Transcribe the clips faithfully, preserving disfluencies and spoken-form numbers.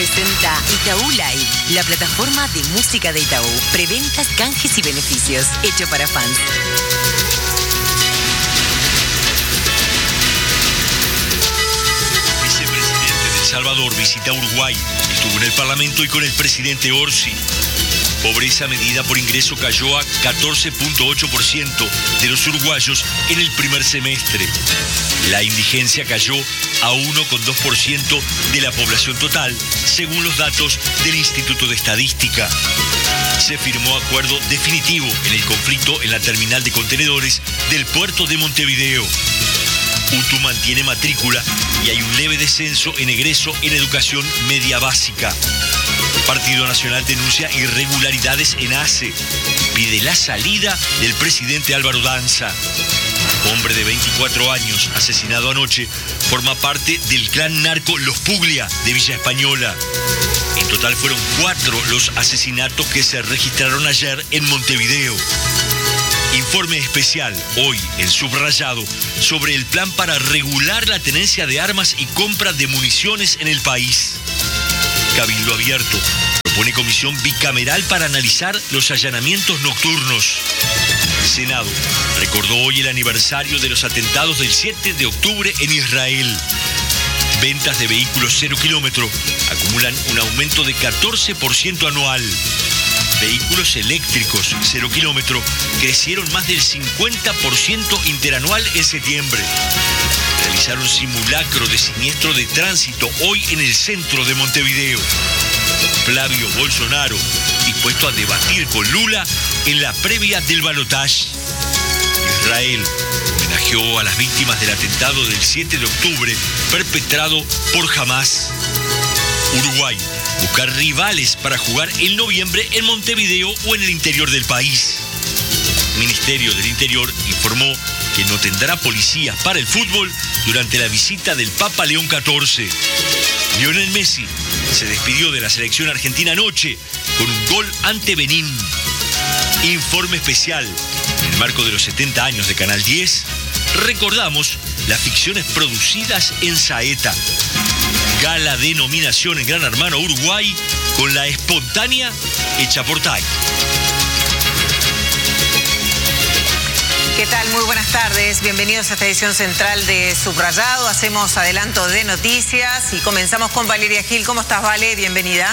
presenta Itaú Live, la plataforma de música de Itaú. Preventas, canjes y beneficios. Hecho para fans. Vicepresidente de El Salvador visita Uruguay. Estuvo en el Parlamento y con el presidente Orsi. Pobreza medida por ingreso cayó a catorce punto ocho por ciento de los uruguayos en el primer semestre. La indigencia cayó a uno coma dos por ciento de la población total, según los datos del Instituto de Estadística. Se firmó acuerdo definitivo en el conflicto en la terminal de contenedores del puerto de Montevideo. U T U mantiene matrícula y hay un leve descenso en egreso en educación media básica. Partido Nacional denuncia irregularidades en A C E. Pide la salida del presidente Álvaro Danza. Hombre de veinticuatro años, asesinado anoche, forma parte del clan narco Los Puglia de Villa Española. En total fueron cuatro los asesinatos que se registraron ayer en Montevideo. Informe especial hoy en Subrayado sobre el plan para regular la tenencia de armas y compra de municiones en el país. Cabildo Abierto propone comisión bicameral para analizar los allanamientos nocturnos. Senado recordó hoy el aniversario de los atentados del siete de octubre en Israel. Ventas de vehículos cero kilómetro acumulan un aumento de catorce por ciento anual. Vehículos eléctricos cero kilómetro crecieron más del cincuenta por ciento interanual en septiembre. Realizaron simulacro de siniestro de tránsito hoy en el centro de Montevideo. Flavio Bolsonaro dispuesto a debatir con Lula en la previa del balotaje. Israel homenajeó a las víctimas del atentado del siete de octubre perpetrado por Hamas. Uruguay buscar rivales para jugar en noviembre en Montevideo o en el interior del país. Ministerio del Interior informó que no tendrá policías para el fútbol durante la visita del Papa León catorce. Lionel Messi se despidió de la selección argentina anoche con un gol ante Benín. Informe especial. En el marco de los setenta años de Canal diez, recordamos las ficciones producidas en Saeta. Gala de nominación en Gran Hermano Uruguay con La Espontánea hecha por Tai. ¿Qué tal? Muy buenas tardes. Bienvenidos a esta edición central de Subrayado. Hacemos adelanto de noticias y comenzamos con Valeria Gil. ¿Cómo estás, Vale? Bienvenida.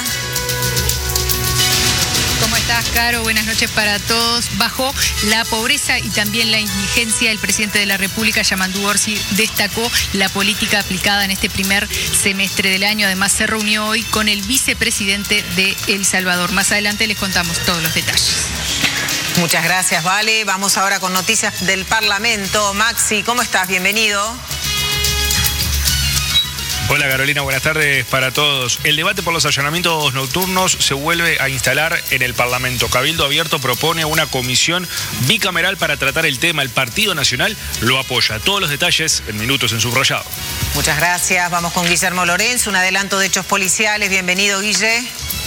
¿Cómo estás, Caro? Buenas noches para todos. Bajo la pobreza y también la indigencia, el presidente de la República, Yamandu Orsi, destacó la política aplicada en este primer semestre del año. Además, se reunió hoy con el vicepresidente de El Salvador. Más adelante les contamos todos los detalles. Muchas gracias, Vale. Vamos ahora con noticias del Parlamento. Maxi, ¿cómo estás? Bienvenido. Hola Carolina, buenas tardes para todos. El debate por los allanamientos nocturnos se vuelve a instalar en el Parlamento. Cabildo Abierto propone una comisión bicameral para tratar el tema. El Partido Nacional lo apoya. Todos los detalles en minutos en Subrayado. Muchas gracias. Vamos con Guillermo Lorenzo, un adelanto de hechos policiales. Bienvenido, Guille.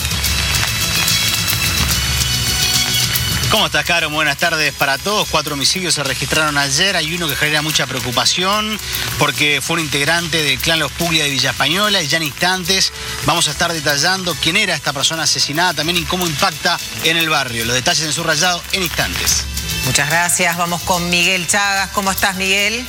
¿Cómo estás, Caro? Buenas tardes para todos. Cuatro homicidios se registraron ayer. Hay uno que genera mucha preocupación porque fue un integrante del clan Los Puglia de Villa Española y ya en instantes vamos a estar detallando quién era esta persona asesinada también y cómo impacta en el barrio. Los detalles en Subrayado en instantes. Muchas gracias. Vamos con Miguel Chagas. ¿Cómo estás, Miguel?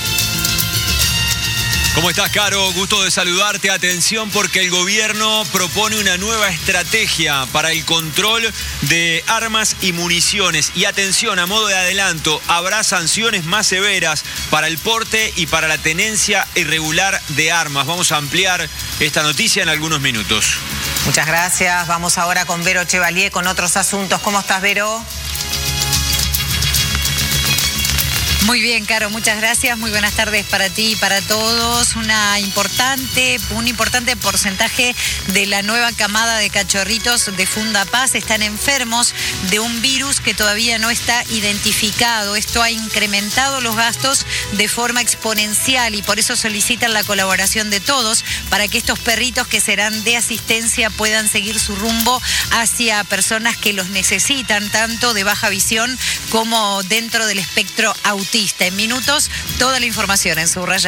¿Cómo estás, Caro? Gusto de saludarte. Atención porque el gobierno propone una nueva estrategia para el control de armas y municiones. Y atención, a modo de adelanto, habrá sanciones más severas para el porte y para la tenencia irregular de armas. Vamos a ampliar esta noticia en algunos minutos. Muchas gracias. Vamos ahora con Vero Chevalier con otros asuntos. ¿Cómo estás, Vero? Muy bien, Caro, muchas gracias. Muy buenas tardes para ti y para todos. Una importante, un importante porcentaje de la nueva camada de cachorritos de Fundapaz están enfermos de un virus que todavía no está identificado. Esto ha incrementado los gastos de forma exponencial y por eso solicitan la colaboración de todos para que estos perritos que serán de asistencia puedan seguir su rumbo hacia personas que los necesitan, tanto de baja visión como dentro del espectro autista. En minutos, toda la información en Subrayado.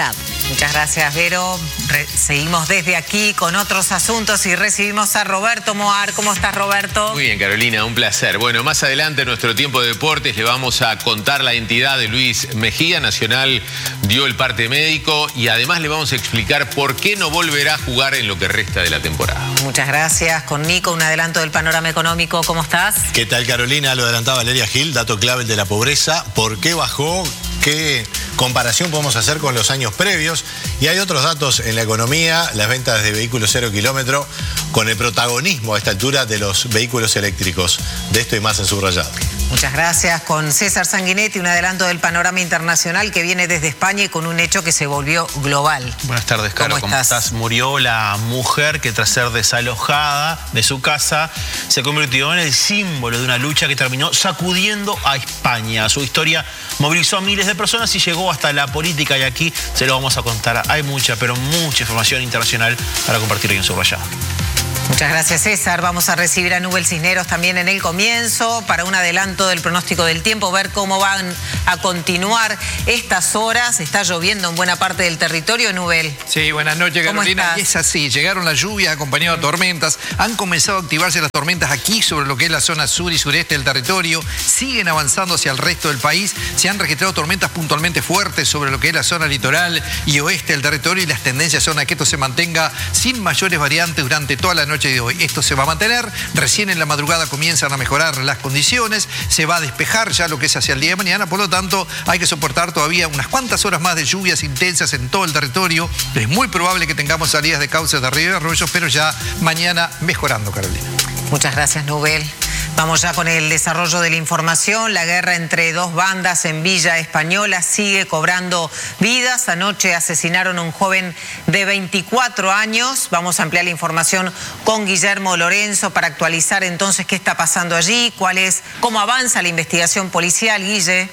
Muchas gracias, Vero. Re seguimos desde aquí con otros asuntos y recibimos a Roberto Moar. ¿Cómo estás, Roberto? Muy bien, Carolina, un placer. Bueno, más adelante en nuestro tiempo de deportes le vamos a contar la entidad de Luis Mejía. Nacional dio el parte médico y además le vamos a explicar por qué no volverá a jugar en lo que resta de la temporada. Muchas gracias. Con Nico, un adelanto del panorama económico. ¿Cómo estás? ¿Qué tal, Carolina? Lo adelantaba Valeria Gil, dato clave el de la pobreza. ¿Por qué bajó? ¿Qué comparación podemos hacer con los años previos? Y hay otros datos en la economía, las ventas de vehículos cero kilómetro, con el protagonismo a esta altura de los vehículos eléctricos. De esto y más en Subrayado. Muchas gracias. Con César Sanguinetti, un adelanto del panorama internacional que viene desde España y con un hecho que se volvió global. Buenas tardes, Caro. ¿Cómo, ¿Cómo estás? estás? Murió la mujer que tras ser desalojada de su casa se convirtió en el símbolo de una lucha que terminó sacudiendo a España. Su historia movilizó a miles de personas y llegó hasta la política y aquí se lo vamos a contar. Hay mucha, pero mucha información internacional para compartir hoy en Subrayado. Muchas gracias, César. Vamos a recibir a Nubel Cisneros también en el comienzo para un adelanto del pronóstico del tiempo, ver cómo van a continuar estas horas. Está lloviendo en buena parte del territorio, Nubel. Sí, buenas noches, Carolina. Y es así, llegaron las lluvias acompañadas de tormentas. Han comenzado a activarse las tormentas aquí sobre lo que es la zona sur y sureste del territorio. Siguen avanzando hacia el resto del país. Se han registrado tormentas puntualmente fuertes sobre lo que es la zona litoral y oeste del territorio y las tendencias son a que esto se mantenga sin mayores variantes durante toda la noche de hoy. Esto se va a mantener, recién en la madrugada comienzan a mejorar las condiciones, se va a despejar ya lo que es hacia el día de mañana, por lo tanto hay que soportar todavía unas cuantas horas más de lluvias intensas en todo el territorio. Es muy probable que tengamos salidas de cauces de río y arroyos, pero ya mañana mejorando, Carolina. Muchas gracias, Nubel. Vamos ya con el desarrollo de la información. La guerra entre dos bandas en Villa Española sigue cobrando vidas. Anoche asesinaron a un joven de veinticuatro años. Vamos a ampliar la información con Guillermo Lorenzo para actualizar entonces qué está pasando allí, cuál es, cómo avanza la investigación policial, Guille.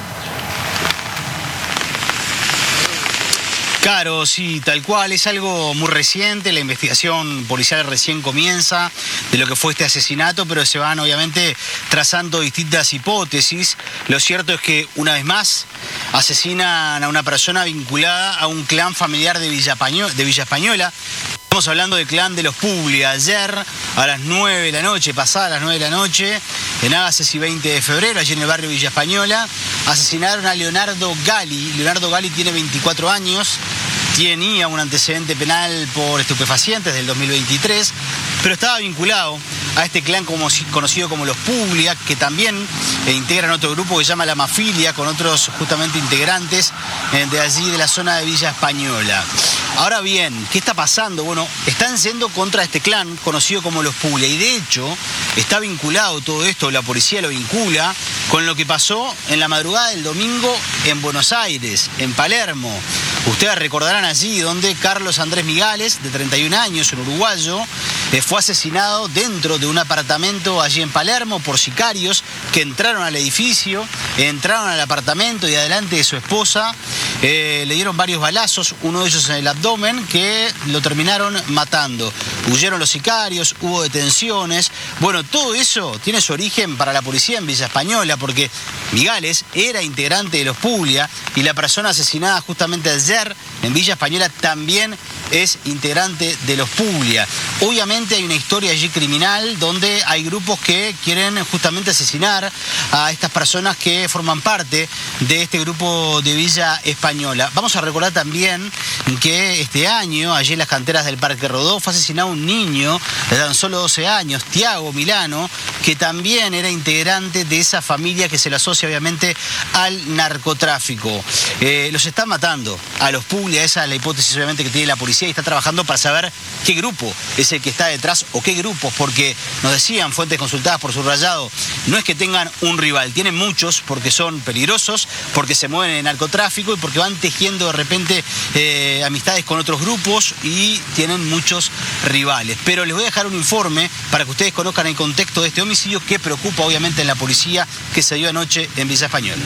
Claro, sí, tal cual, es algo muy reciente, la investigación policial recién comienza de lo que fue este asesinato, pero se van obviamente trazando distintas hipótesis. Lo cierto es que una vez más asesinan a una persona vinculada a un clan familiar de Villa, Paño- de Villa Española. Estamos hablando del clan de los Puglia. Ayer a las nueve de la noche, pasada las nueve de la noche, en Agaces y veinte de febrero, allí en el barrio Villa Española, asesinaron a Leonardo Gali. Leonardo Gali tiene veinticuatro años, tenía un antecedente penal por estupefacientes del dos mil veintitrés, pero estaba vinculado a este clan como, conocido como los Puglia, que también eh, integran otro grupo que se llama la Mafilia, con otros justamente integrantes eh, de allí, de la zona de Villa Española. Ahora bien, ¿qué está pasando? Bueno, están yendo contra este clan conocido como los Puglia y de hecho está vinculado todo esto, la policía lo vincula con lo que pasó en la madrugada del domingo en Buenos Aires, en Palermo. Ustedes recordarán allí donde Carlos Andrés Migales, de treinta y un años, un uruguayo, eh, fue asesinado dentro de un apartamento allí en Palermo por sicarios que entraron al edificio, entraron al apartamento y adelante de su esposa eh, le dieron varios balazos, uno de ellos en el abdomen, que lo terminaron matando. Huyeron los sicarios, hubo detenciones. Bueno, todo eso tiene su origen para la policía en Villa Española, porque Migales era integrante de los Puglia y la persona asesinada justamente ayer en Villa Española también es integrante de los Puglia. Obviamente hay una historia allí criminal donde hay grupos que quieren justamente asesinar a estas personas que forman parte de este grupo de Villa Española. Vamos a recordar también que este año, allí en las canteras del Parque Rodó, fue asesinado un niño de tan solo doce años, Tiago Milano, que también era integrante de esa familia que se le asocia obviamente al narcotráfico. Eh, los están matando a los Puglia, esa es la hipótesis obviamente que tiene la policía y está trabajando para saber qué grupo es el que está detrás o qué grupos, porque nos decían fuentes consultadas por Subrayado, no es que tengan un rival, tienen muchos porque son peligrosos, porque se mueven en el narcotráfico y porque van tejiendo de repente eh, amistades con otros grupos y tienen muchos rivales. Pero les voy a dejar un informe para que ustedes conozcan el contexto de este homicidio que preocupa obviamente en la policía, que se dio anoche en Villa Española.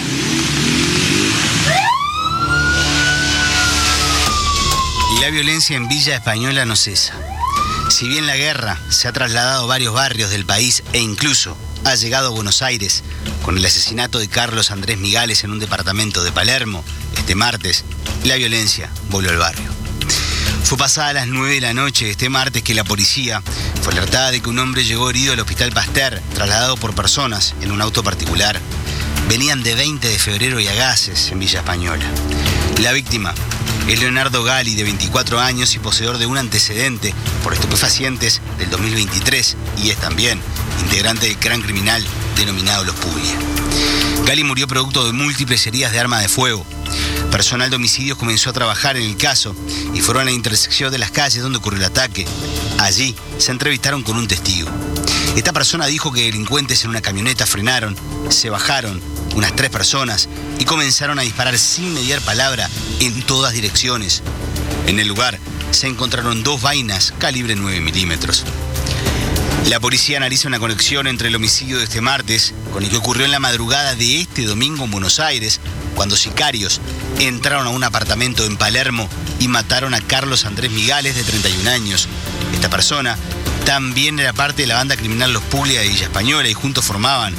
La violencia en Villa Española no cesa. Si bien la guerra se ha trasladado a varios barrios del país e incluso ha llegado a Buenos Aires, con el asesinato de Carlos Andrés Migales en un departamento de Palermo, este martes, la violencia volvió al barrio. Fue pasada a las nueve de la noche de este martes que la policía fue alertada de que un hombre llegó herido al Hospital Pasteur, trasladado por personas en un auto particular. Venían de veinte de febrero y a gases en Villa Española. La víctima es Leonardo Gali, de veinticuatro años y poseedor de un antecedente por estupefacientes del dos mil veintitrés, y es también integrante del clan criminal denominado Los Puglia. Gali murió producto de múltiples heridas de arma de fuego. Personal de homicidios comenzó a trabajar en el caso y fueron a la intersección de las calles donde ocurrió el ataque. Allí se entrevistaron con un testigo. Esta persona dijo que delincuentes en una camioneta frenaron, se bajaron unas tres personas y comenzaron a disparar sin mediar palabra en todas direcciones. En el lugar se encontraron dos vainas calibre nueve milímetros. La policía analiza una conexión entre el homicidio de este martes con el que ocurrió en la madrugada de este domingo en Buenos Aires, cuando sicarios entraron a un apartamento en Palermo y mataron a Carlos Andrés Migales, de treinta y un años. Esta persona también era parte de la banda criminal Los Puglia de Villa Española y juntos formaban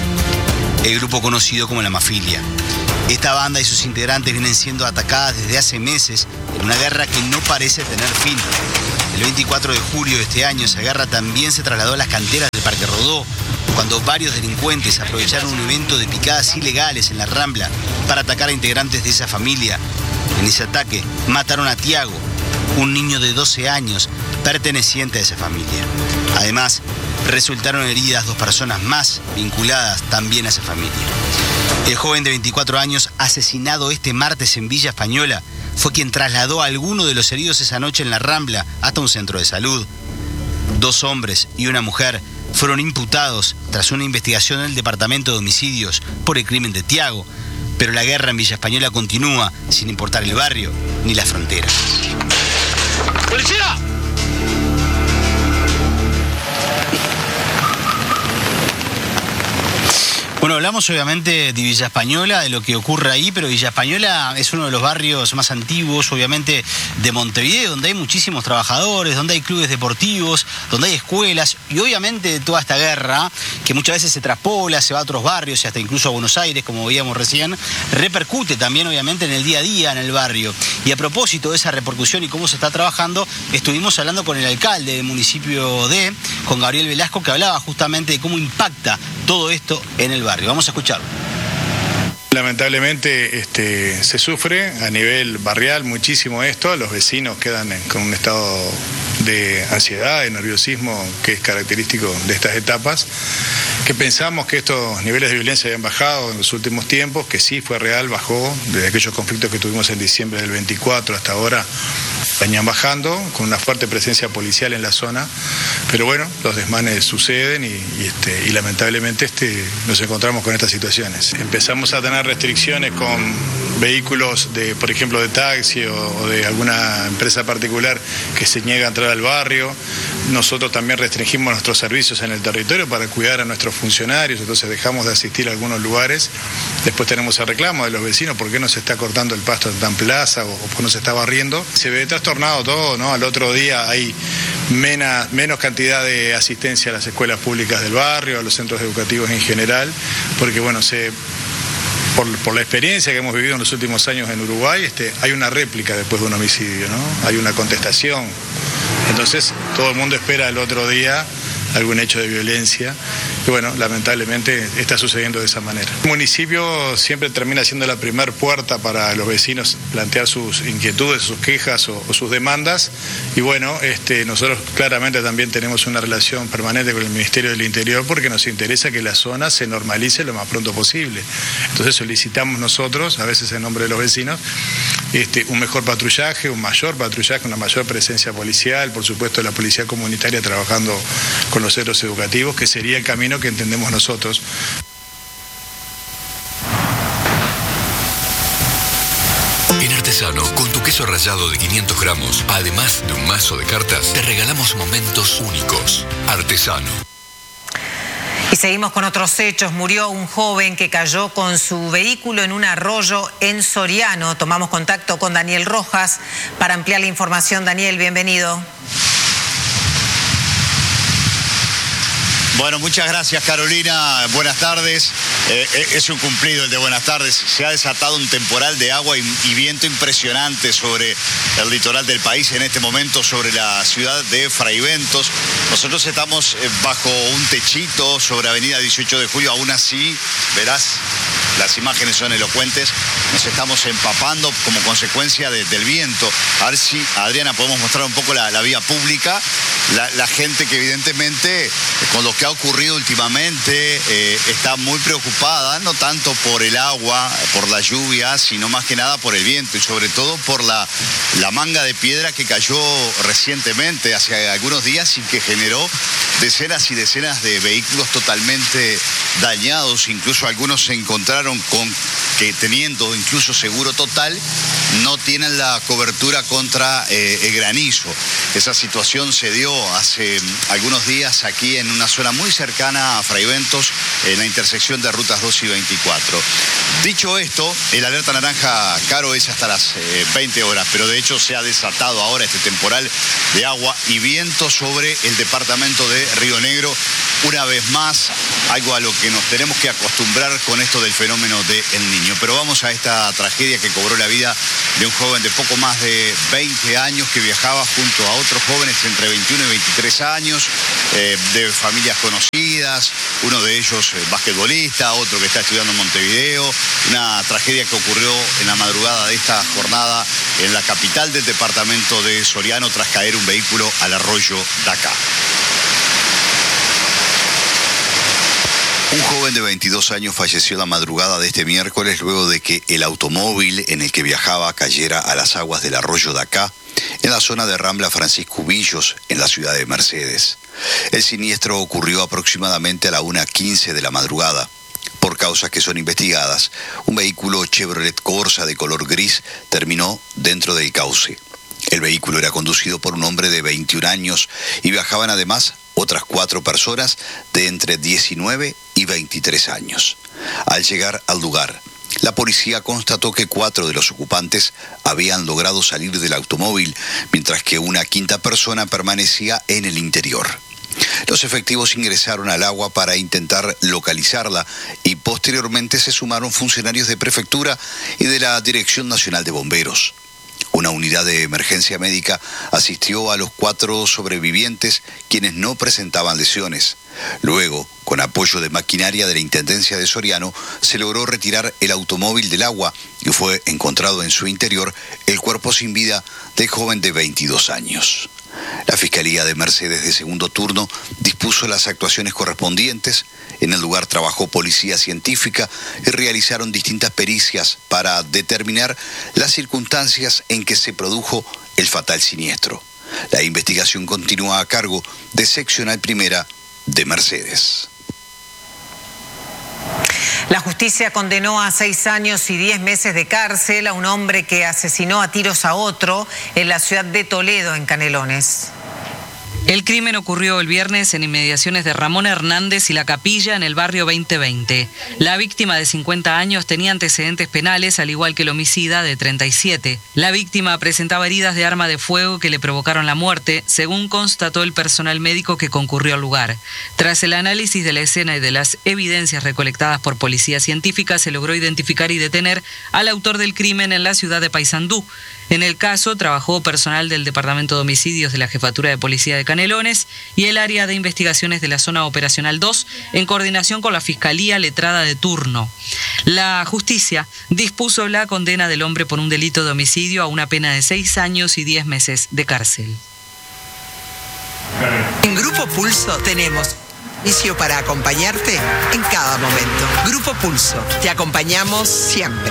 el grupo conocido como la Mafilia. Esta banda y sus integrantes vienen siendo atacadas desde hace meses en una guerra que no parece tener fin. El veinticuatro de julio de este año, esa guerra también se trasladó a las canteras del Parque Rodó, cuando varios delincuentes aprovecharon un evento de picadas ilegales en la Rambla para atacar a integrantes de esa familia. En ese ataque mataron a Tiago, un niño de doce años perteneciente a esa familia. Además, resultaron heridas dos personas más vinculadas también a esa familia. El joven de veinticuatro años, asesinado este martes en Villa Española, fue quien trasladó a alguno de los heridos esa noche en la Rambla hasta un centro de salud. Dos hombres y una mujer fueron imputados tras una investigación en el Departamento de Homicidios por el crimen de Tiago, pero la guerra en Villa Española continúa sin importar el barrio ni la frontera. ¡Policía! Bueno, hablamos obviamente de Villa Española, de lo que ocurre ahí, pero Villa Española es uno de los barrios más antiguos, obviamente, de Montevideo, donde hay muchísimos trabajadores, donde hay clubes deportivos, donde hay escuelas, y obviamente toda esta guerra, que muchas veces se traspola, se va a otros barrios y hasta incluso a Buenos Aires, como veíamos recién, repercute también obviamente en el día a día en el barrio. Y a propósito de esa repercusión y cómo se está trabajando, estuvimos hablando con el alcalde del municipio de, con Gabriel Velasco, que hablaba justamente de cómo impacta todo esto en el barrio. Vamos a escucharlo. Lamentablemente este, se sufre a nivel barrial muchísimo esto, los vecinos quedan en, con un estado de ansiedad, de nerviosismo que es característico de estas etapas, que pensamos que estos niveles de violencia habían bajado en los últimos tiempos, que sí fue real, bajó, desde aquellos conflictos que tuvimos en diciembre del veinticuatro hasta ahora venían bajando, con una fuerte presencia policial en la zona, pero bueno, los desmanes suceden y, y, este, y lamentablemente este, nos encontramos con estas situaciones. Empezamos a tener restricciones con vehículos, de, por ejemplo, de taxi o, o de alguna empresa particular que se niega a entrar al barrio. Nosotros también restringimos nuestros servicios en el territorio para cuidar a nuestros funcionarios, entonces dejamos de asistir a algunos lugares. Después tenemos el reclamo de los vecinos, ¿por qué no se está cortando el pasto en tan plaza o, o por qué no se está barriendo? Se ve trastornado todo, ¿no? Al otro día hay mena, menos cantidad de asistencia a las escuelas públicas del barrio, a los centros educativos en general, porque bueno, se... Por, por la experiencia que hemos vivido en los últimos años en Uruguay, este, hay una réplica después de un homicidio, ¿no? Hay una contestación. Entonces, todo el mundo espera el otro día algún hecho de violencia. Y bueno, lamentablemente está sucediendo de esa manera. El municipio siempre termina siendo la primer puerta para los vecinos plantear sus inquietudes, sus quejas o, o sus demandas. Y bueno, este, nosotros claramente también tenemos una relación permanente con el Ministerio del Interior porque nos interesa que la zona se normalice lo más pronto posible. Entonces solicitamos nosotros, a veces en nombre de los vecinos, este, un mejor patrullaje, un mayor patrullaje, una mayor presencia policial, por supuesto la policía comunitaria trabajando con los centros educativos, que sería el camino que entendemos nosotros. En Artesano, con tu queso rallado de quinientos gramos, además de un mazo de cartas, te regalamos momentos únicos. Artesano. Y seguimos con otros hechos. Murió un joven que cayó con su vehículo en un arroyo en Soriano. Tomamos contacto con Daniel Rojas para ampliar la información. Daniel, bienvenido. Bueno, muchas gracias, Carolina. Buenas tardes. Eh, es un cumplido el de buenas tardes. Se ha desatado un temporal de agua y, y viento impresionante sobre el litoral del país en este momento, sobre la ciudad de Fraiventos. Nosotros estamos bajo un techito sobre Avenida dieciocho de julio. Aún así, verás, las imágenes son elocuentes. Nos estamos empapando como consecuencia de, del viento. A ver si, Adriana, podemos mostrar un poco la, la vía pública. La, la gente que evidentemente, con lo que ha ocurrido últimamente, eh, está muy preocupada, no tanto por el agua, por la lluvia, sino más que nada por el viento y sobre todo por la, la manga de piedra que cayó recientemente, hace algunos días, y que generó decenas y decenas de vehículos totalmente dañados. Incluso algunos se encontraron con que, teniendo incluso seguro total, no tienen la cobertura contra eh, el granizo. Esa situación se dio hace algunos días aquí en una zona muy cercana a Fraiventos, en la intersección de rutas dos y veinticuatro. Dicho esto, el alerta naranja, Caro, es hasta las eh, veinte horas, pero de hecho se ha desatado ahora este temporal de agua y viento sobre el departamento de Río Negro. Una vez más, algo a lo que nos tenemos que acostumbrar con esto del fenómeno del Niño. Pero vamos a esta tragedia que cobró la vida de un joven de poco más de veinte años que viajaba junto a otros jóvenes entre veintiuno y veintitrés años, eh, de familias conocidas, uno de ellos eh, basquetbolista, otro que está estudiando en Montevideo. Una tragedia que ocurrió en la madrugada de esta jornada en la capital del departamento de Soriano tras caer un vehículo al arroyo Dacá. Un joven de veintidós años falleció la madrugada de este miércoles luego de que el automóvil en el que viajaba cayera a las aguas del arroyo Dacá, en la zona de Rambla Francisco Villos, en la ciudad de Mercedes. El siniestro ocurrió aproximadamente a la una quince de la madrugada. Por causas que son investigadas, un vehículo Chevrolet Corsa de color gris terminó dentro del cauce. El vehículo era conducido por un hombre de veintiún años y viajaban además otras cuatro personas de entre diecinueve y veintitrés años. Al llegar al lugar, la policía constató que cuatro de los ocupantes habían logrado salir del automóvil, mientras que una quinta persona permanecía en el interior. Los efectivos ingresaron al agua para intentar localizarla y posteriormente se sumaron funcionarios de prefectura y de la Dirección Nacional de Bomberos. Una unidad de emergencia médica asistió a los cuatro sobrevivientes, quienes no presentaban lesiones. Luego, con apoyo de maquinaria de la Intendencia de Soriano, se logró retirar el automóvil del agua y fue encontrado en su interior el cuerpo sin vida del joven de veintidós años. La Fiscalía de Mercedes de segundo turno dispuso las actuaciones correspondientes. En el lugar trabajó policía científica y realizaron distintas pericias para determinar las circunstancias en que se produjo el fatal siniestro. La investigación continúa a cargo de Seccional Primera de Mercedes. La justicia condenó a seis años y diez meses de cárcel a un hombre que asesinó a tiros a otro en la ciudad de Toledo, en Canelones. El crimen ocurrió el viernes en inmediaciones de Ramón Hernández y La Capilla, en el barrio veinte veinte. La víctima, de cincuenta años, tenía antecedentes penales, al igual que el homicida, de treinta y siete. La víctima presentaba heridas de arma de fuego que le provocaron la muerte, según constató el personal médico que concurrió al lugar. Tras el análisis de la escena y de las evidencias recolectadas por policía científica, se logró identificar y detener al autor del crimen en la ciudad de Paysandú. En el caso trabajó personal del Departamento de Homicidios de la Jefatura de Policía de Canelones y el área de investigaciones de la Zona Operacional dos, en coordinación con la Fiscalía Letrada de turno. La justicia dispuso la condena del hombre por un delito de homicidio a una pena de seis años y diez meses de cárcel. En Grupo Pulso tenemos inicio para acompañarte en cada momento. Grupo Pulso, te acompañamos siempre.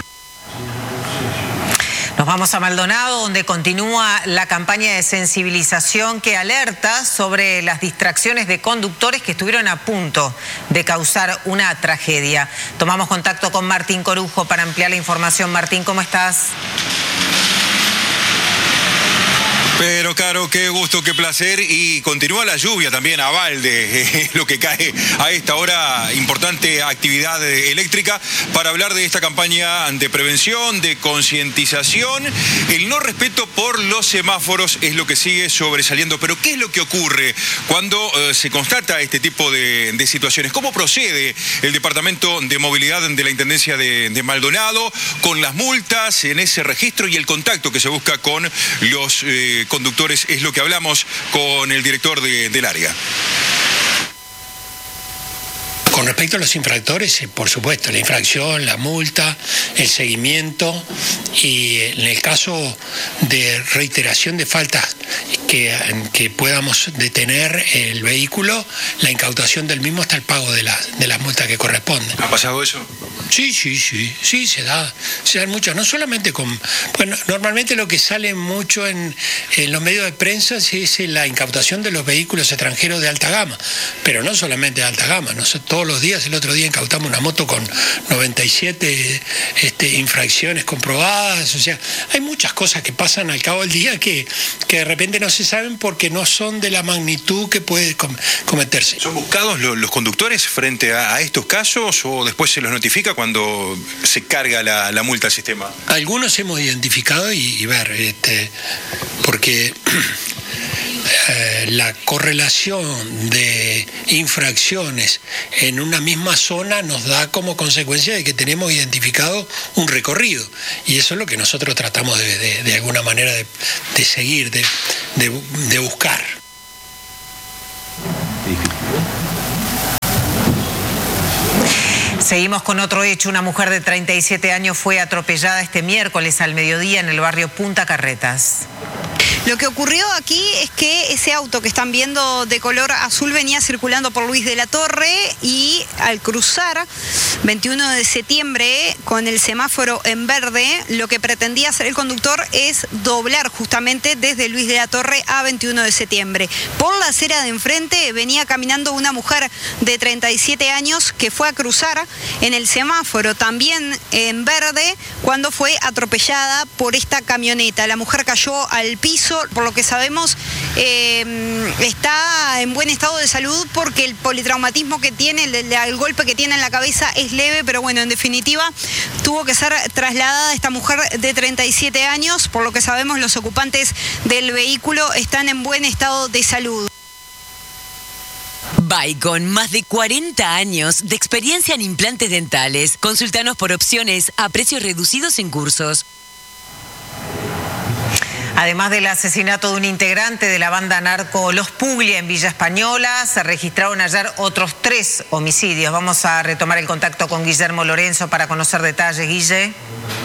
Nos vamos a Maldonado, donde continúa la campaña de sensibilización que alerta sobre las distracciones de conductores que estuvieron a punto de causar una tragedia. Tomamos contacto con Martín Corujo para ampliar la información. Martín, ¿cómo estás? Pero Caro, qué gusto, qué placer. Y continúa la lluvia también a balde, eh, lo que cae a esta hora, importante actividad eléctrica, para hablar de esta campaña de prevención, de concientización. El no respeto por los semáforos es lo que sigue sobresaliendo. Pero ¿qué es lo que ocurre cuando eh, se constata este tipo de, de situaciones? ¿Cómo procede el Departamento de Movilidad de la Intendencia de, de Maldonado con las multas en ese registro y el contacto que se busca con los eh, conductores? Es lo que hablamos con el director de, del área. Con respecto a los infractores, por supuesto, la infracción, la multa, el seguimiento y en el caso de reiteración de faltas que, que podamos detener el vehículo, la incautación del mismo hasta el pago de, la, de las multas que corresponden. ¿Ha pasado eso? Sí, sí, sí, sí, se da, se dan muchos, no solamente con, bueno, normalmente lo que sale mucho en, en los medios de prensa es la incautación de los vehículos extranjeros de alta gama, pero no solamente de alta gama, no sé, todos los días, el otro día incautamos una moto con noventa y siete este, infracciones comprobadas, o sea, hay muchas cosas que pasan al cabo del día que, que de repente no se saben porque no son de la magnitud que puede com cometerse. ¿Son buscados los, los conductores frente a, a estos casos o después se los notifica cuando se carga la, la multa al sistema? Algunos hemos identificado y, y ver, este, porque eh, la correlación de infracciones en una misma zona nos da como consecuencia de que tenemos identificado un recorrido y eso es lo que nosotros tratamos de, de, de alguna manera de, de seguir, de, de, de buscar. Seguimos con otro hecho. Una mujer de treinta y siete años fue atropellada este miércoles al mediodía en el barrio Punta Carretas. Lo que ocurrió aquí es que ese auto que están viendo de color azul venía circulando por Luis de la Torre y al cruzar veintiuno de septiembre con el semáforo en verde, lo que pretendía hacer el conductor es doblar justamente desde Luis de la Torre a veintiuno de septiembre. Por la acera de enfrente venía caminando una mujer de treinta y siete años que fue a cruzar en el semáforo también en verde cuando fue atropellada por esta camioneta. La mujer cayó al piso. Por lo que sabemos, eh, está en buen estado de salud porque el politraumatismo que tiene, el, el golpe que tiene en la cabeza es leve, pero bueno, en definitiva, tuvo que ser trasladada esta mujer de treinta y siete años. Por lo que sabemos, los ocupantes del vehículo están en buen estado de salud. Bicon, más de cuarenta años de experiencia en implantes dentales. Consultanos por opciones a precios reducidos en cursos. Además del asesinato de un integrante de la banda narco Los Puglia en Villa Española, se registraron ayer otros tres homicidios. Vamos a retomar el contacto con Guillermo Lorenzo para conocer detalles. Guille.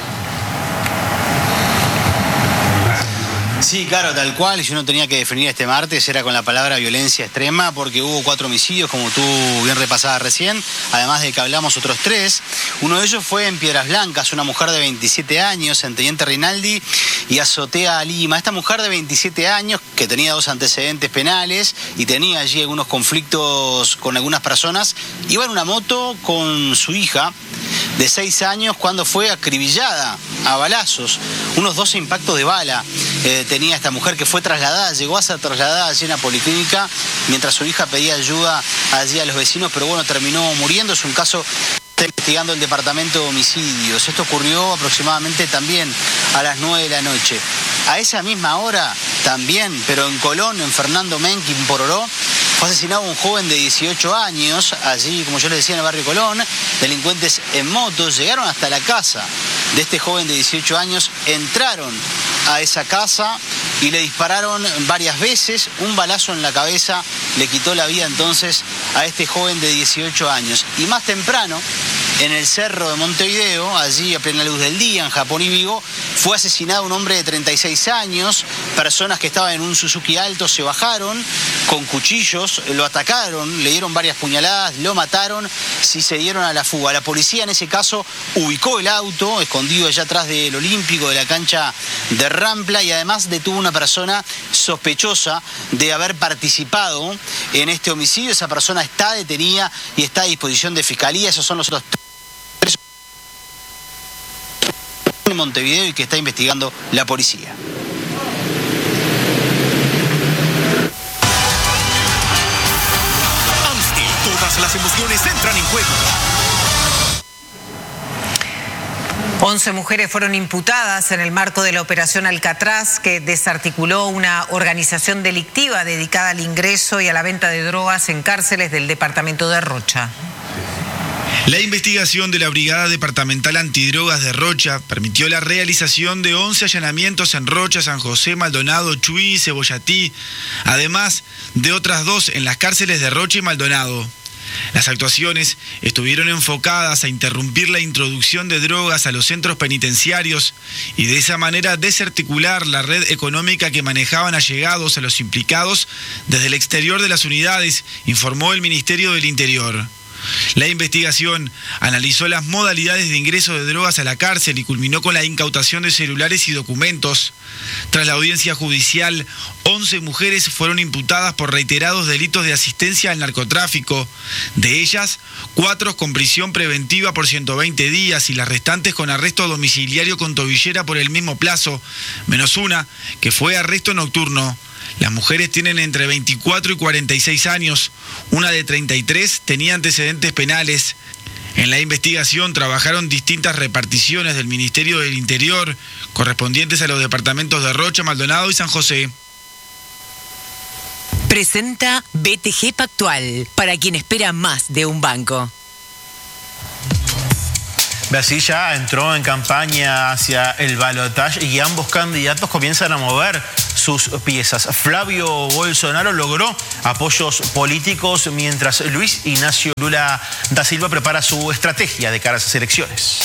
Sí, claro, tal cual. Si uno tenía que definir este martes era con la palabra violencia extrema porque hubo cuatro homicidios, como tú bien repasabas recién, además de que hablamos otros tres. Uno de ellos fue en Piedras Blancas, una mujer de veintisiete años, en Teniente Rinaldi y Azotea Lima. Esta mujer de veintisiete años, que tenía dos antecedentes penales y tenía allí algunos conflictos con algunas personas, iba en una moto con su hija de seis años cuando fue acribillada a balazos, unos doce impactos de bala. Eh, tenía esta mujer que fue trasladada, llegó a ser trasladada allí en la policlínica mientras su hija pedía ayuda allí a los vecinos, pero bueno, terminó muriendo. Es un caso que está investigando el Departamento de Homicidios. Esto ocurrió aproximadamente también a las nueve de la noche. A esa misma hora también, pero en Colón, en Fernando Menqui, en Pororó, fue asesinado un joven de dieciocho años, allí, como yo les decía, en el barrio Colón. Delincuentes en motos llegaron hasta la casa de este joven de dieciocho años, entraron a esa casa y le dispararon varias veces. Un balazo en la cabeza le quitó la vida entonces a este joven de dieciocho años. Y más temprano, en el cerro de Montevideo, allí a plena luz del día, en Japón y Vigo, fue asesinado un hombre de treinta y seis años. Personas que estaban en un Suzuki Alto se bajaron con cuchillos, lo atacaron, le dieron varias puñaladas, lo mataron, y se dieron a la fuga. La policía en ese caso ubicó el auto, escondido allá atrás del Olímpico, de la cancha de Rampla, y además detuvo una persona sospechosa de haber participado en este homicidio. Esa persona está detenida y está a disposición de Fiscalía. Esos son los otros tres en Montevideo y que está investigando la policía. las emociones entran en juego. once mujeres fueron imputadas en el marco de la Operación Alcatraz, que desarticuló una organización delictiva dedicada al ingreso y a la venta de drogas en cárceles del departamento de Rocha. La investigación de la Brigada Departamental Antidrogas de Rocha permitió la realización de once allanamientos en Rocha, San José, Maldonado, Chuy y Cebollatí, además de otras dos en las cárceles de Rocha y Maldonado. Las actuaciones estuvieron enfocadas a interrumpir la introducción de drogas a los centros penitenciarios y de esa manera desarticular la red económica que manejaban allegados a los implicados desde el exterior de las unidades, informó el Ministerio del Interior. La investigación analizó las modalidades de ingreso de drogas a la cárcel y culminó con la incautación de celulares y documentos. Tras la audiencia judicial, once mujeres fueron imputadas por reiterados delitos de asistencia al narcotráfico. De ellas, cuatro con prisión preventiva por ciento veinte días y las restantes con arresto domiciliario con tobillera por el mismo plazo, menos una que fue arresto nocturno. Las mujeres tienen entre veinticuatro y cuarenta y seis años, una de treinta y tres tenía antecedentes penales. En la investigación trabajaron distintas reparticiones del Ministerio del Interior, correspondientes a los departamentos de Rocha, Maldonado y San José. Presenta B T G Pactual, para quien espera más de un banco. Brasil ya entró en campaña hacia el balotaje y ambos candidatos comienzan a mover sus piezas. Flavio Bolsonaro logró apoyos políticos mientras Luis Ignacio Lula da Silva prepara su estrategia de cara a esas elecciones.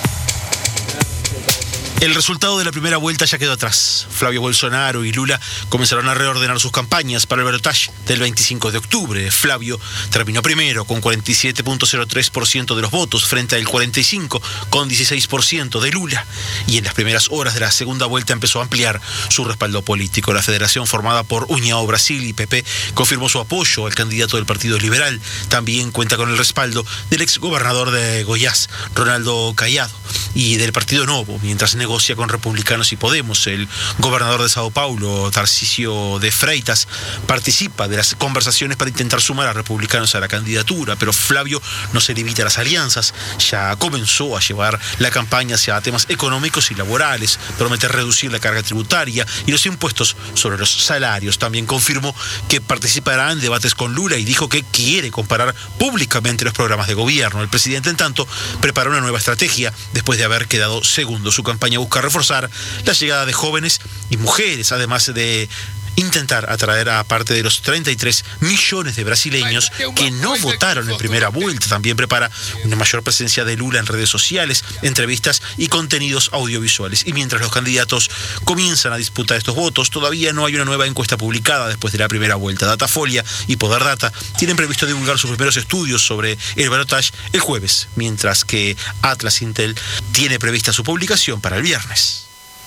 El resultado de la primera vuelta ya quedó atrás. Flavio Bolsonaro y Lula comenzaron a reordenar sus campañas para el balotaje del veinticinco de octubre. Flavio terminó primero con cuarenta y siete punto cero tres por ciento de los votos frente al cuarenta y cinco con dieciséis por ciento de Lula. Y en las primeras horas de la segunda vuelta empezó a ampliar su respaldo político. La federación formada por União Brasil y P P confirmó su apoyo al candidato del Partido Liberal. También cuenta con el respaldo del exgobernador de Goiás, Ronaldo Caiado, y del Partido Novo, mientras negocia con Republicanos y Podemos. El gobernador de Sao Paulo, Tarcísio de Freitas, participa de las conversaciones para intentar sumar a republicanos a la candidatura, pero Flavio no se limita a las alianzas. Ya comenzó a llevar la campaña hacia temas económicos y laborales, promete reducir la carga tributaria y los impuestos sobre los salarios. También confirmó que participará en debates con Lula y dijo que quiere comparar públicamente los programas de gobierno. El presidente, en tanto, preparó una nueva estrategia después de haber quedado segundo. Su campaña busca reforzar la llegada de jóvenes y mujeres, además de intentar atraer a parte de los treinta y tres millones de brasileños que no votaron en primera vuelta. También prepara una mayor presencia de Lula en redes sociales, entrevistas y contenidos audiovisuales. Y mientras los candidatos comienzan a disputar estos votos, todavía no hay una nueva encuesta publicada después de la primera vuelta. Datafolia y Poder Data tienen previsto divulgar sus primeros estudios sobre el balotaje el jueves, mientras que Atlas Intel tiene prevista su publicación para el viernes.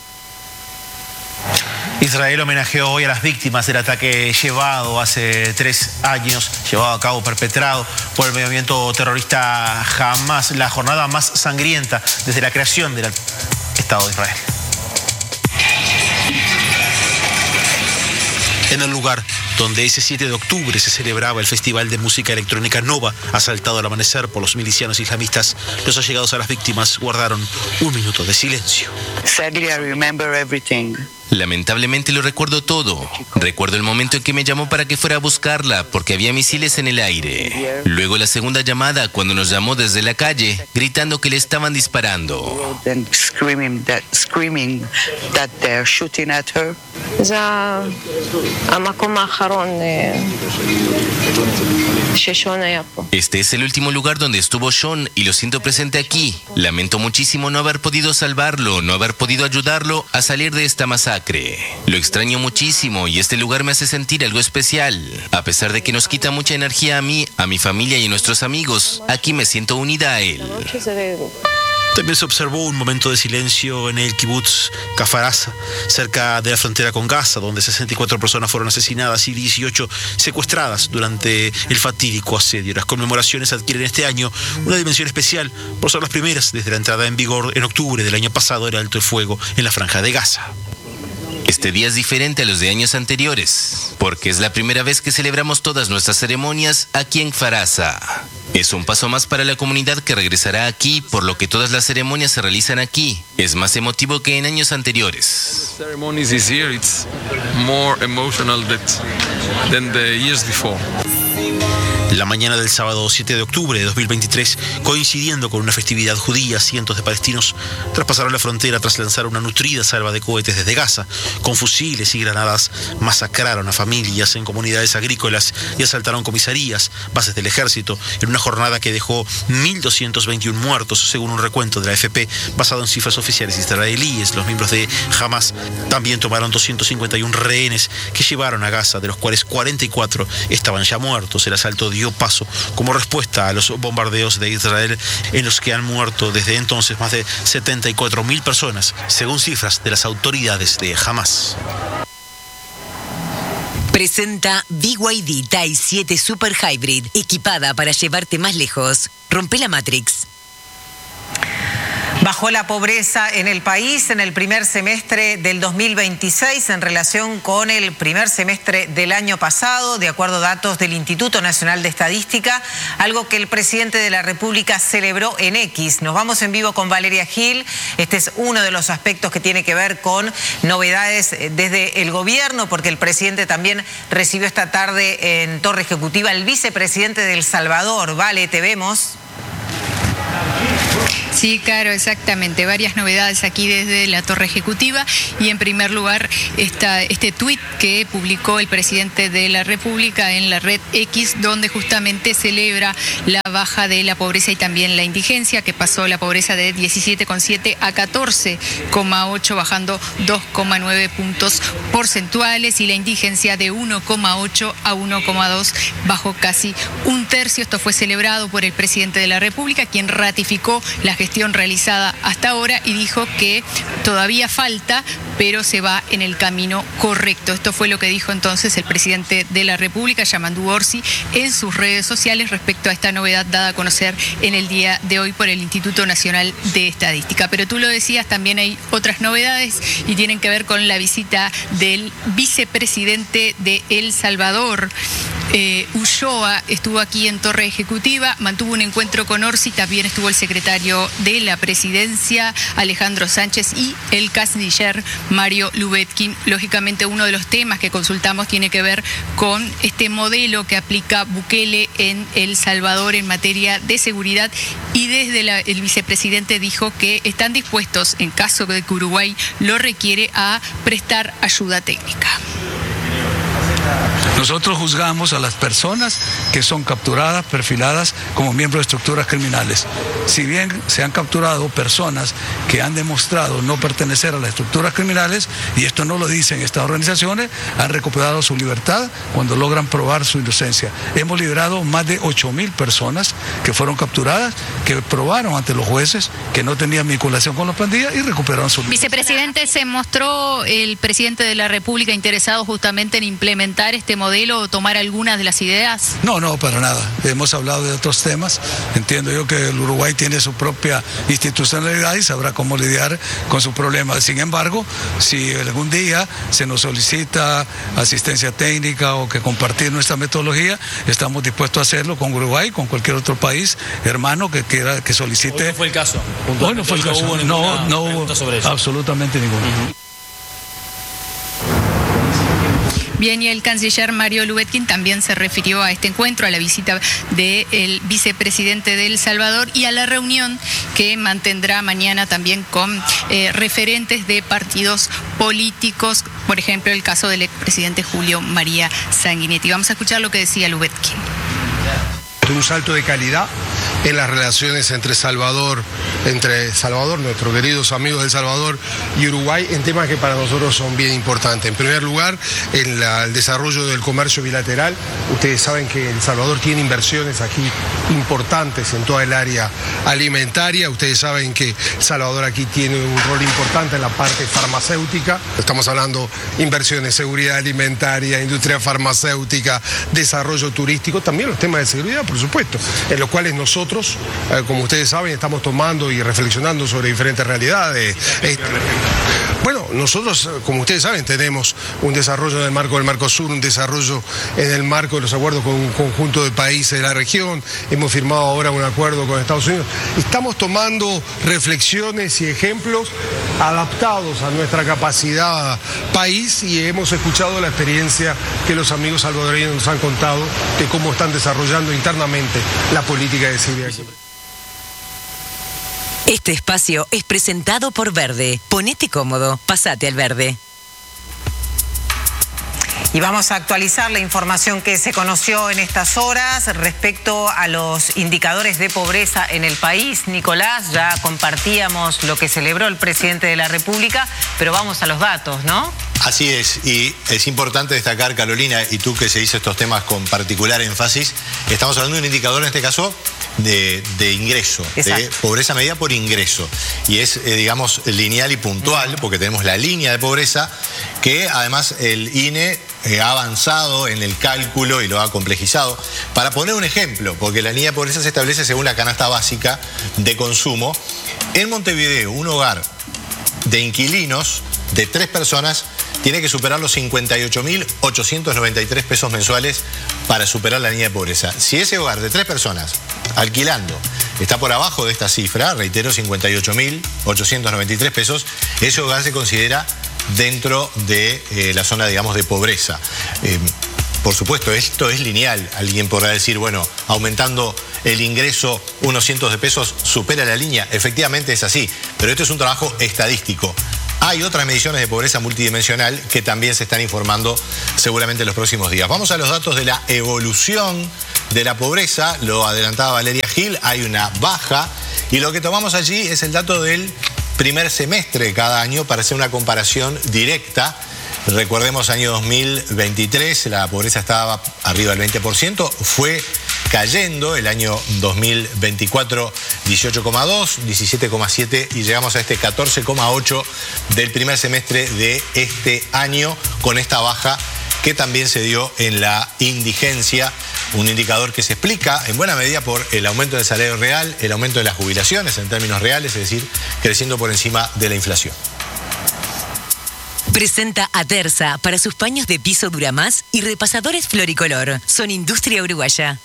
Israel homenajeó hoy a las víctimas del ataque llevado hace tres años, llevado a cabo, perpetrado por el movimiento terrorista Hamas, la jornada más sangrienta desde la creación del Estado de Israel. En el lugar donde ese siete de octubre se celebraba el Festival de Música Electrónica Nova, asaltado al amanecer por los milicianos islamistas, los allegados a las víctimas guardaron un minuto de silencio. Sadly, I remember everything. Lamentablemente lo recuerdo todo. Recuerdo el momento en que me llamó para que fuera a buscarla porque había misiles en el aire. Luego la segunda llamada cuando nos llamó desde la calle gritando que le estaban disparando. Este es el último lugar donde estuvo Sean y lo siento presente aquí. Lamento muchísimo no haber podido salvarlo, no haber podido ayudarlo a salir de esta masacre. Lo extraño muchísimo y este lugar me hace sentir algo especial. A pesar de que nos quita mucha energía a mí, a mi familia y a nuestros amigos, aquí me siento unida a él. También se observó un momento de silencio en el kibutz Kfar Aza, cerca de la frontera con Gaza, donde sesenta y cuatro personas fueron asesinadas y dieciocho secuestradas durante el fatídico asedio. Las conmemoraciones adquieren este año una dimensión especial por ser las primeras desde la entrada en vigor en octubre del año pasado del alto el fuego en la franja de Gaza. Este día es diferente a los de años anteriores, porque es la primera vez que celebramos todas nuestras ceremonias aquí en Farasa. Es un paso más para la comunidad que regresará aquí, por lo que todas las ceremonias se realizan aquí. Es más emotivo que en años anteriores. Ceremonies this year, it's more emotional than the years before. La mañana del sábado siete de octubre de dos mil veintitrés, coincidiendo con una festividad judía, cientos de palestinos traspasaron la frontera tras lanzar una nutrida salva de cohetes desde Gaza. Con fusiles y granadas masacraron a familias en comunidades agrícolas y asaltaron comisarías, bases del ejército, en una jornada que dejó mil doscientos veintiuno muertos, según un recuento de la A F P, basado en cifras oficiales israelíes. Los miembros de Hamas también tomaron doscientos cincuenta y uno rehenes que llevaron a Gaza, de los cuales cuarenta y cuatro estaban ya muertos. El asalto dio paso como respuesta a los bombardeos de Israel, en los que han muerto desde entonces más de setenta y cuatro mil personas, según cifras de las autoridades de Hamas. Presenta B Y D Type siete Super Hybrid, equipada para llevarte más lejos. Rompe la Matrix. Bajó la pobreza en el país en el primer semestre del dos mil veintiséis en relación con el primer semestre del año pasado, de acuerdo a datos del Instituto Nacional de Estadística, algo que el presidente de la República celebró en X. Nos vamos en vivo con Valeria Gil. Este es uno de los aspectos que tiene que ver con novedades desde el gobierno, porque el presidente también recibió esta tarde en Torre Ejecutiva al vicepresidente de El Salvador. Vale, te vemos. Sí, claro, exactamente. Varias novedades aquí desde la Torre Ejecutiva. Y en primer lugar, esta, este tuit que publicó el presidente de la República en la red X, donde justamente celebra la baja de la pobreza y también la indigencia, que pasó la pobreza de diecisiete coma siete a catorce coma ocho, bajando dos coma nueve puntos porcentuales, y la indigencia de uno coma ocho a uno coma dos, bajó casi un tercio. Esto fue celebrado por el presidente de la República, quien ratificó la gestión realizada hasta ahora y dijo que todavía falta, pero se va en el camino correcto. Esto fue lo que dijo entonces el presidente de la República, Yamandu Orsi, en sus redes sociales respecto a esta novedad dada a conocer en el día de hoy por el Instituto Nacional de Estadística. Pero tú lo decías, también hay otras novedades y tienen que ver con la visita del vicepresidente de El Salvador. Eh, Ulloa estuvo aquí en Torre Ejecutiva, mantuvo un encuentro con Orsi, también estuvo el secretario de la Presidencia, Alejandro Sánchez, y el canciller Mario Lubetkin. Lógicamente, uno de los temas que consultamos tiene que ver con este modelo que aplica Bukele en El Salvador en materia de seguridad, y desde la, el vicepresidente dijo que están dispuestos, en caso de que Uruguay lo requiere, a prestar ayuda técnica. Nosotros juzgamos a las personas que son capturadas, perfiladas como miembros de estructuras criminales. Si bien se han capturado personas que han demostrado no pertenecer a las estructuras criminales, y esto no lo dicen estas organizaciones, han recuperado su libertad cuando logran probar su inocencia. Hemos liberado más de ocho mil personas que fueron capturadas, que probaron ante los jueces que no tenían vinculación con las pandillas y recuperaron su libertad. Vicepresidente, ¿se mostró el presidente de la República interesado justamente en implementar este modelo o tomar algunas de las ideas? No, no, para nada. Hemos hablado de otros temas. Entiendo yo que el Uruguay tiene su propia institucionalidad y sabrá cómo lidiar con sus problemas. Sin embargo, si algún día se nos solicita asistencia técnica o que compartir nuestra metodología, estamos dispuestos a hacerlo con Uruguay, con cualquier otro país hermano que quiera, que solicite. Hoy no fue el caso. Hoy no fue el caso. No hubo, no, no hubo sobre eso. Absolutamente ninguno. Uh-huh. Bien, y el canciller Mario Lubetkin también se refirió a este encuentro, a la visita del vicepresidente de El Salvador y a la reunión que mantendrá mañana también con eh, referentes de partidos políticos, por ejemplo, el caso del expresidente Julio María Sanguinetti. Vamos a escuchar lo que decía Lubetkin. Un salto de calidad en las relaciones entre Salvador, entre Salvador, nuestros queridos amigos de El Salvador, y Uruguay, en temas que para nosotros son bien importantes. En primer lugar, en la, el desarrollo del comercio bilateral. Ustedes saben que El Salvador tiene inversiones aquí importantes en toda el área alimentaria. Ustedes saben que El Salvador aquí tiene un rol importante en la parte farmacéutica. Estamos hablando de inversiones, seguridad alimentaria, industria farmacéutica, desarrollo turístico, también los temas de seguridad, por supuesto, en los cuales nosotros nosotros, eh, como ustedes saben, estamos tomando y reflexionando sobre diferentes realidades. Eh, bueno, nosotros, como ustedes saben, tenemos un desarrollo en el marco del Mercosur, un desarrollo en el marco de los acuerdos con un conjunto de países de la región. Hemos firmado ahora un acuerdo con Estados Unidos. Estamos tomando reflexiones y ejemplos adaptados a nuestra capacidad país y hemos escuchado la experiencia que los amigos salvadoreños nos han contado de cómo están desarrollando internamente la política de Siria. Este espacio es presentado por Verde. Ponete cómodo, pasate al Verde. Y vamos a actualizar la información que se conoció en estas horas respecto a los indicadores de pobreza en el país. Nicolás, ya compartíamos lo que celebró el presidente de la República, pero vamos a los datos, ¿no? Así es, y es importante destacar, Carolina, y tú que se hizo estos temas con particular énfasis, estamos hablando de un indicador en este caso de, de ingreso, Exacto. de pobreza medida por ingreso. Y es, eh, digamos, lineal y puntual, porque tenemos la línea de pobreza, que además el I N E eh, ha avanzado en el cálculo y lo ha complejizado. Para poner un ejemplo, porque la línea de pobreza se establece según la canasta básica de consumo. En Montevideo, un hogar de inquilinos de tres personas tiene que superar los cincuenta y ocho mil ochocientos noventa y tres pesos mensuales para superar la línea de pobreza. Si ese hogar de tres personas alquilando está por abajo de esta cifra, reitero, cincuenta y ocho mil ochocientos noventa y tres pesos, ese hogar se considera dentro de eh, la zona, digamos, de pobreza. Eh, Por supuesto, esto es lineal. Alguien podrá decir, bueno, aumentando el ingreso unos cientos de pesos supera la línea. Efectivamente es así, pero esto es un trabajo estadístico. Hay otras mediciones de pobreza multidimensional que también se están informando seguramente en los próximos días. Vamos a los datos de la evolución de la pobreza. Lo adelantaba Valeria Gil, hay una baja. Y lo que tomamos allí es el dato del primer semestre de cada año para hacer una comparación directa. Recordemos, año dos mil veintitrés, la pobreza estaba arriba del veinte por ciento, fue cayendo, el año dos mil veinticuatro dieciocho coma dos, diecisiete coma siete y llegamos a este catorce coma ocho del primer semestre de este año, con esta baja que también se dio en la indigencia, un indicador que se explica en buena medida por el aumento del salario real, el aumento de las jubilaciones en términos reales, es decir, creciendo por encima de la inflación. Presenta Aterza para sus paños de piso Duramás y repasadores Floricolor. Son industria uruguaya.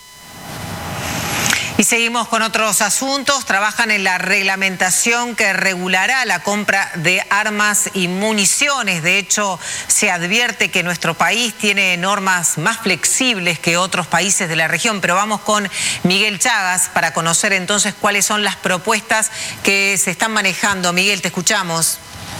Y seguimos con otros asuntos. Trabajan en la reglamentación que regulará la compra de armas y municiones. De hecho, se advierte que nuestro país tiene normas más flexibles que otros países de la región. Pero vamos con Miguel Chagas para conocer entonces cuáles son las propuestas que se están manejando. Miguel, te escuchamos.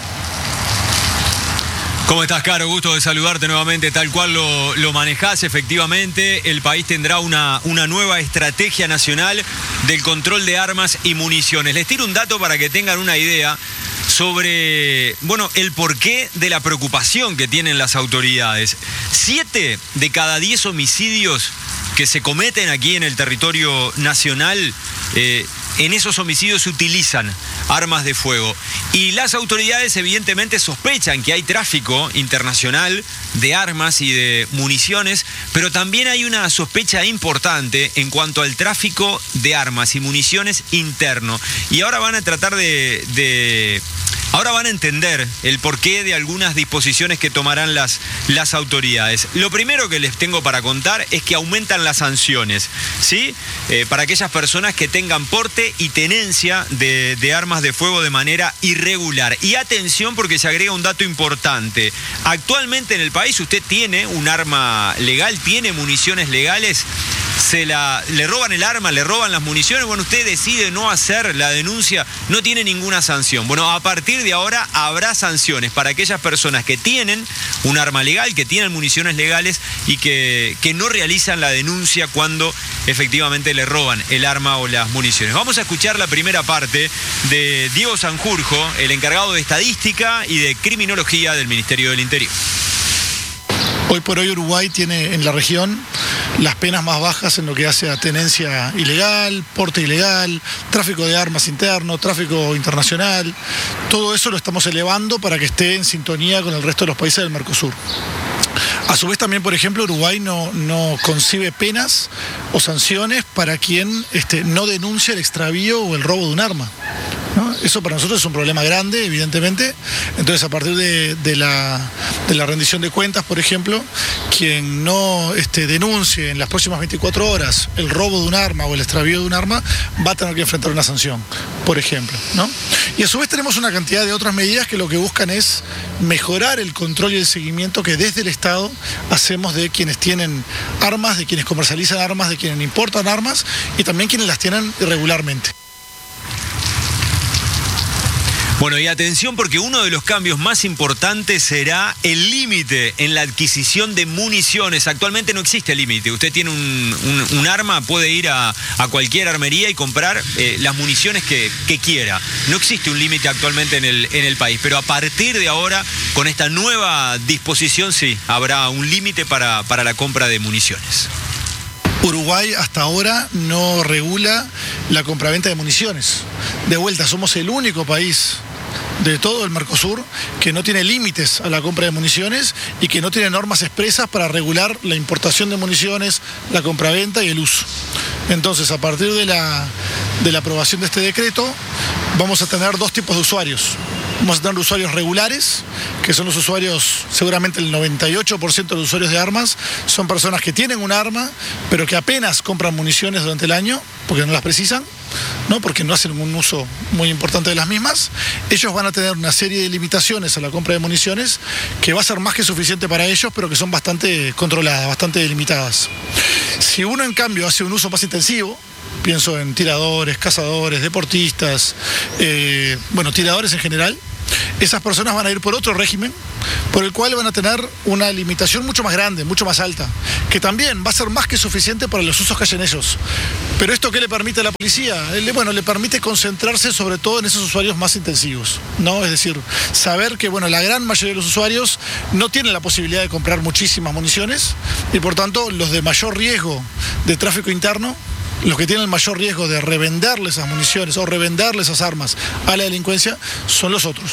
¿Cómo estás, Caro? Gusto de saludarte nuevamente. Tal cual lo, lo manejás, efectivamente, el país tendrá una, una nueva estrategia nacional del control de armas y municiones. Les tiro un dato para que tengan una idea sobre, bueno, el porqué de la preocupación que tienen las autoridades. Siete de cada diez homicidios que se cometen aquí en el territorio nacional, eh, en esos homicidios se utilizan armas de fuego. Y las autoridades evidentemente sospechan que hay tráfico internacional de armas y de municiones, pero también hay una sospecha importante en cuanto al tráfico de armas y municiones interno. Y ahora van a tratar de... de Ahora van a entender el porqué de algunas disposiciones que tomarán las, las autoridades. Lo primero que les tengo para contar es que aumentan las sanciones, ¿sí? Eh, para aquellas personas que tengan porte y tenencia de, de armas de fuego de manera irregular. Y atención, porque se agrega un dato importante. Actualmente en el país usted tiene un arma legal, tiene municiones legales. Se la, le roban el arma, le roban las municiones, bueno, usted decide no hacer la denuncia, no tiene ninguna sanción. Bueno, a partir de ahora habrá sanciones para aquellas personas que tienen un arma legal, que tienen municiones legales y que, que no realizan la denuncia cuando efectivamente le roban el arma o las municiones. Vamos a escuchar la primera parte de Diego Sanjurjo, el encargado de Estadística y de Criminología del Ministerio del Interior. Hoy por hoy Uruguay tiene en la región las penas más bajas en lo que hace a tenencia ilegal, porte ilegal, tráfico de armas interno, tráfico internacional. Todo eso lo estamos elevando para que esté en sintonía con el resto de los países del Mercosur. A su vez también, por ejemplo, Uruguay no, no concibe penas o sanciones para quien este, no denuncia el extravío o el robo de un arma, ¿no? Eso para nosotros es un problema grande, evidentemente. Entonces, a partir de, de, la, de la rendición de cuentas, por ejemplo, quien no este, denuncie en las próximas veinticuatro horas el robo de un arma o el extravío de un arma va a tener que enfrentar una sanción, por ejemplo, ¿no? Y a su vez tenemos una cantidad de otras medidas que lo que buscan es mejorar el control y el seguimiento que desde el Estado hacemos de quienes tienen armas, de quienes comercializan armas, de quienes importan armas y también quienes las tienen irregularmente. Bueno, y atención porque uno de los cambios más importantes será el límite en la adquisición de municiones. Actualmente no existe límite. Usted tiene un, un, un arma, puede ir a, a cualquier armería y comprar eh, las municiones que, que quiera. No existe un límite actualmente en el, en el país, pero a partir de ahora, con esta nueva disposición, sí, habrá un límite para, para la compra de municiones. Uruguay hasta ahora no regula la compraventa de municiones. De vuelta, somos el único país de todo el Mercosur que no tiene límites a la compra de municiones y que no tiene normas expresas para regular la importación de municiones, la compraventa y el uso. Entonces, a partir de la, de la aprobación de este decreto, vamos a tener dos tipos de usuarios. Vamos a tener usuarios regulares, que son los usuarios, seguramente el noventa y ocho por ciento de los usuarios de armas, son personas que tienen un arma, pero que apenas compran municiones durante el año, porque no las precisan, ¿no? Porque no hacen un uso muy importante de las mismas. Ellos van a tener una serie de limitaciones a la compra de municiones, que va a ser más que suficiente para ellos, pero que son bastante controladas, bastante delimitadas. Si uno, en cambio, hace un uso más intensivo, pienso en tiradores, cazadores, deportistas, eh, bueno, tiradores en general, esas personas van a ir por otro régimen, por el cual van a tener una limitación mucho más grande, mucho más alta, que también va a ser más que suficiente para los usos que hayan ellos. Pero ¿esto qué le permite a la policía? Bueno, le permite concentrarse sobre todo en esos usuarios más intensivos, ¿no? Es decir, saber que, bueno, la gran mayoría de los usuarios no tienen la posibilidad de comprar muchísimas municiones y, por tanto, los de mayor riesgo de tráfico interno, los que tienen el mayor riesgo de revenderle esas municiones o revenderle esas armas a la delincuencia son los otros.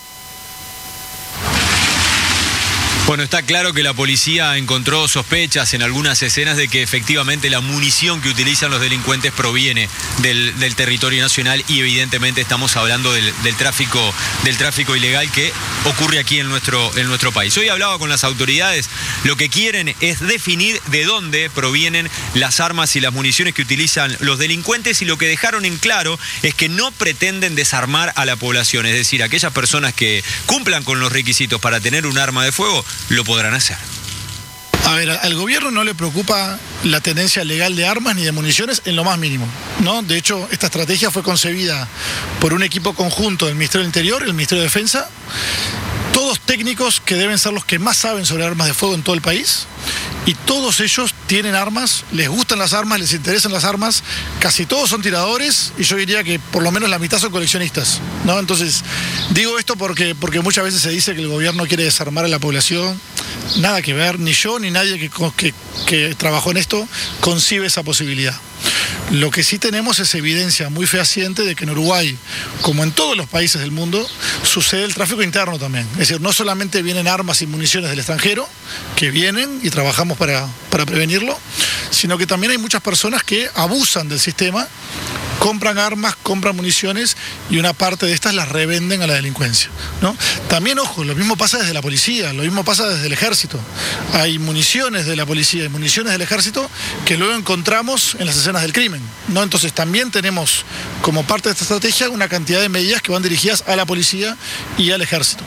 Bueno, está claro que la policía encontró sospechas en algunas escenas de que efectivamente la munición que utilizan los delincuentes proviene del, del territorio nacional y evidentemente estamos hablando del, del tráfico del tráfico ilegal que ocurre aquí en nuestro, en nuestro país. Hoy hablaba con las autoridades, lo que quieren es definir de dónde provienen las armas y las municiones que utilizan los delincuentes y lo que dejaron en claro es que no pretenden desarmar a la población, es decir, aquellas personas que cumplan con los requisitos para tener un arma de fuego lo podrán hacer. A ver, al gobierno no le preocupa la tenencia legal de armas ni de municiones en lo más mínimo, ¿no? De hecho, esta estrategia fue concebida por un equipo conjunto del Ministerio del Interior, el Ministerio de Defensa, todos técnicos que deben ser los que más saben sobre armas de fuego en todo el país, y todos ellos tienen armas, les gustan las armas, les interesan las armas, casi todos son tiradores y yo diría que por lo menos la mitad son coleccionistas, ¿no? Entonces, digo esto porque, porque muchas veces se dice que el gobierno quiere desarmar a la población. Nada que ver, ni yo ni nadie que, que, que trabajó en esto concibe esa posibilidad. Lo que sí tenemos es evidencia muy fehaciente de que en Uruguay, como en todos los países del mundo, sucede el tráfico interno también. Es decir, no solamente vienen armas y municiones del extranjero, que vienen y trabajamos para, para prevenirlo, sino que también hay muchas personas que abusan del sistema, compran armas, compran municiones y una parte de estas las revenden a la delincuencia, ¿no? También, ojo, lo mismo pasa desde la policía, lo mismo pasa desde el ejército. Hay municiones de la policía y municiones del ejército que luego encontramos en las escenas del crimen, ¿no? Entonces también tenemos como parte de esta estrategia una cantidad de medidas que van dirigidas a la policía y al ejército.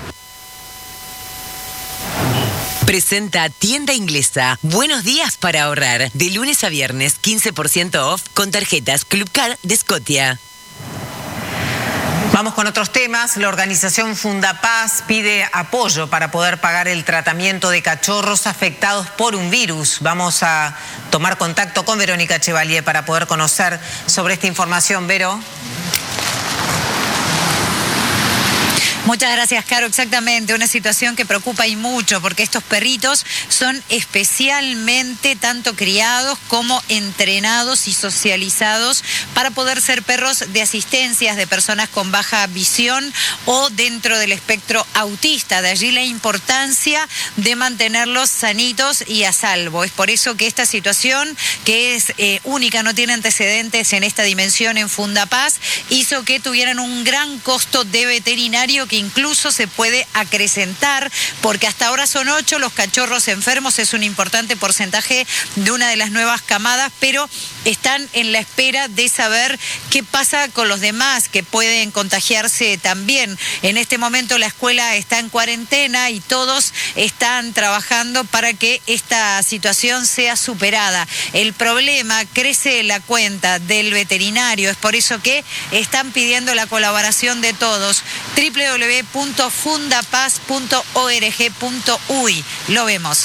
Presenta Tienda Inglesa. Buenos días para ahorrar. De lunes a viernes, quince por ciento off con tarjetas Club Card de Scotia. Vamos con otros temas. La organización Fundapaz pide apoyo para poder pagar el tratamiento de cachorros afectados por un virus. Vamos a tomar contacto con Verónica Chevalier para poder conocer sobre esta información. Vero. Muchas gracias, Caro. Exactamente, una situación que preocupa y mucho, porque estos perritos son especialmente tanto criados como entrenados y socializados para poder ser perros de asistencias de personas con baja visión o dentro del espectro autista. De allí la importancia de mantenerlos sanitos y a salvo. Es por eso que esta situación, que es eh, única, no tiene antecedentes en esta dimensión en Fundapaz, hizo que tuvieran un gran costo de veterinario que incluso se puede acrecentar, porque hasta ahora son ocho los cachorros enfermos, es un importante porcentaje de una de las nuevas camadas, pero están en la espera de saber qué pasa con los demás que pueden contagiarse también. En este momento la escuela está en cuarentena y todos están trabajando para que esta situación sea superada. El problema, crece la cuenta del veterinario, es por eso que están pidiendo la colaboración de todos. doble u doble u doble u punto fundapaz punto org punto uy. Lo vemos.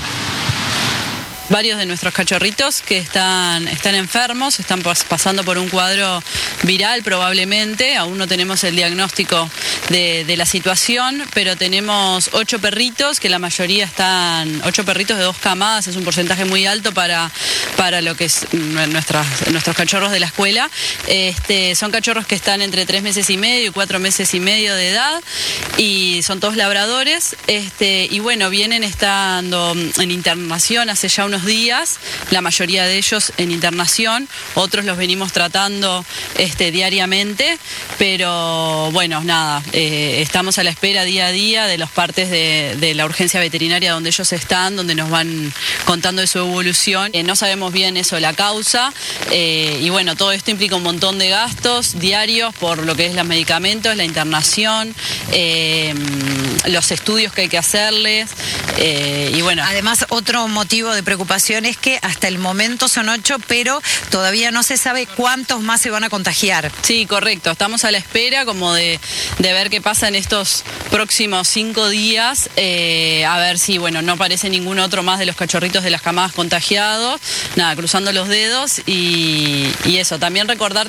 Varios de nuestros cachorritos que están, están enfermos, están pas, pasando por un cuadro viral probablemente. Aún no tenemos el diagnóstico de, de la situación, pero tenemos ocho perritos, que la mayoría están, ocho perritos de dos camadas, es un porcentaje muy alto para, para lo que es nuestras, nuestros cachorros de la escuela. Este, son cachorros que están entre tres meses y medio y cuatro meses y medio de edad, y son todos labradores. Este, y bueno, vienen estando en internación hace ya unos días, la mayoría de ellos en internación, otros los venimos tratando este, diariamente, pero bueno, nada, eh, estamos a la espera día a día de los partes de, de la urgencia veterinaria donde ellos están, donde nos van contando de su evolución. Eh, no sabemos bien eso, la causa, eh, y bueno, todo esto implica un montón de gastos diarios por lo que es los medicamentos, la internación, eh, los estudios que hay que hacerles, eh, y bueno. Además, otro motivo de preocupación es que hasta el momento son ocho, pero todavía no se sabe cuántos más se van a contagiar. Sí, correcto. Estamos a la espera como de, de ver qué pasa en estos próximos cinco días, eh, a ver si, bueno, no aparece ningún otro más de los cachorritos de las camadas contagiados. Nada, cruzando los dedos y, y eso. También recordar